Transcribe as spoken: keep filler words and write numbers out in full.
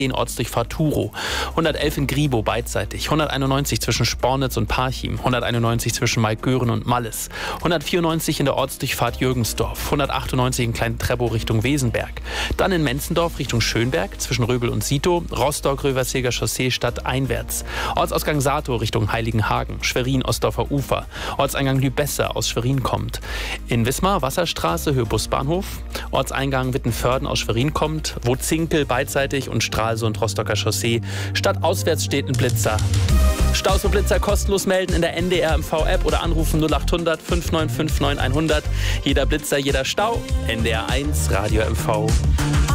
Ortsdurchfahrt Turo, hundertelf in Gribo beidseitig, hunderteinundneunzig zwischen Spornitz und Parchim, hunderteinundneunzig zwischen Maigören und Malles, hundertvierundneunzig in der Ortsdurchfahrt Jürgensdorf, hundertachtundneunzig in Klein-Treppow Richtung Wesenberg, dann in Menzendorf Richtung Schönberg zwischen Röbel und Sito, Rostock-Röverseger Chaussee stadteinwärts, Ortsausgang Sato Richtung Heiligenhagen, Schwerin Ostdorfer Ufer, Ortseingang Lübesse aus Schwerin kommt, in Wismar Wasserstraße Höhe Busbahnhof, Ortseingang Wittenförden aus Schwerin kommt, Wozinkel beidseitig und Stralsund Rostocker Chaussee. Stadtauswärts steht ein Blitzer. Staus und Blitzer kostenlos melden in der N D R M V-App oder anrufen null achthundert fünf neun fünf neun hundert. Jeder Blitzer, jeder Stau. N D R eins Radio M V.